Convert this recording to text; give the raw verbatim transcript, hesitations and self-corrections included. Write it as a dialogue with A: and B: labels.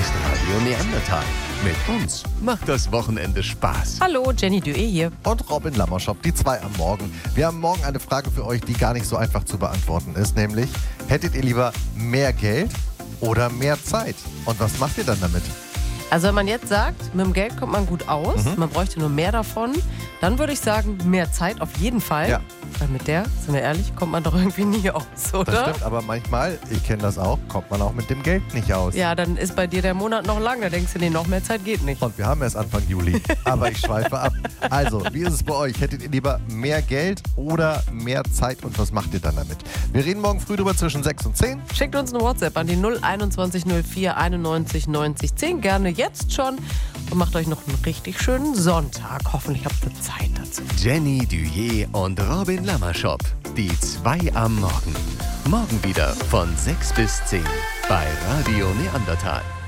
A: ist Radio Neandertal. Mit uns macht das Wochenende Spaß.
B: Hallo, Jenny Due hier.
C: Und Robin Lammerschop, die zwei am Morgen. Wir haben morgen eine Frage für euch, die gar nicht so einfach zu beantworten ist, nämlich, hättet ihr lieber mehr Geld oder mehr Zeit? Und was macht ihr dann damit?
B: Also wenn man jetzt sagt, mit dem Geld kommt man gut aus,
C: Mhm.
B: man bräuchte nur mehr davon, dann würde ich sagen, mehr Zeit auf jeden Fall.
C: Ja.
B: Weil mit der, sind wir ehrlich, kommt man doch irgendwie nie aus, oder?
C: Das stimmt, aber manchmal, ich kenne das auch, kommt man auch mit dem Geld nicht aus.
B: Ja, dann ist bei dir der Monat noch lang, da denkst du, nee, noch mehr Zeit geht nicht.
C: Und wir haben erst Anfang Juli. Aber ich schweife ab. Also, wie ist es bei euch? Hättet ihr lieber mehr Geld oder mehr Zeit? Und was macht ihr dann damit? Wir reden morgen früh drüber zwischen sechs und zehn.
B: Schickt uns eine WhatsApp an die null einundzwanzig null vier einundneunzig neunzig zehn. Gerne jetzt schon. Und macht euch noch einen richtig schönen Sonntag. Hoffentlich habt ihr Zeit dazu.
A: Jenny Duier und Robin Lammerschop. Die zwei am Morgen. Morgen wieder von sechs bis zehn bei Radio Neandertal.